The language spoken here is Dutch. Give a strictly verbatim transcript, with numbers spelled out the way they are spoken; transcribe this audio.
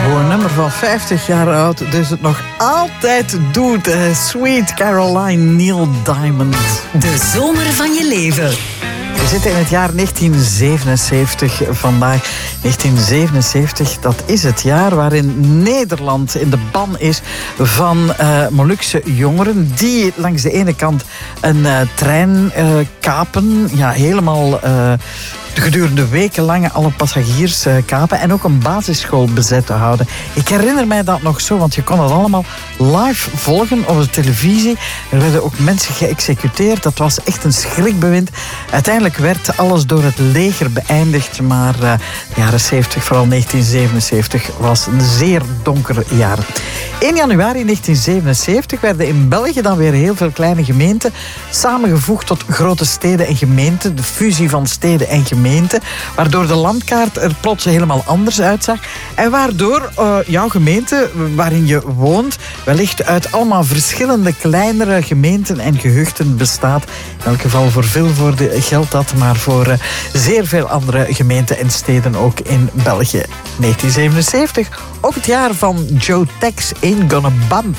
Voor een nummer van vijftig jaar oud, dus het nog altijd doet. Uh, Sweet Caroline Neil Diamond. De zomer van je leven. We zitten in het jaar negentien zevenenzeventig vandaag. negentien zevenenzeventig, dat is het jaar waarin Nederland in de ban is van uh, Molukse jongeren die langs de ene kant een uh, trein uh, kapen, ja, helemaal uh, gedurende wekenlang alle passagiers uh, kapen en ook een basisschool bezet te houden. Ik herinner mij dat nog zo, want je kon het allemaal live volgen op de televisie. Er werden ook mensen geëxecuteerd. Dat was echt een schrikbewind. Uiteindelijk werd alles door het leger beëindigd, maar uh, de jaren zeventig, vooral negentien zevenenzeventig, was een zeer donker jaar. één januari negentien zevenenzeventig werden in België dan weer heel veel kleine gemeenten samengevoegd tot grote steden en gemeenten. De fusie van steden en gemeenten. Waardoor de landkaart er plots helemaal anders uitzag. En waardoor uh, jouw gemeente, waarin je woont, wellicht uit allemaal verschillende kleinere gemeenten en gehuchten bestaat. In elk geval voor Vilvoorde geldt dat, maar voor uh, zeer veel andere gemeenten en steden ook in België. negentien zevenenzeventig, ook het jaar van Joe Tex, Ain't Gonna Bump.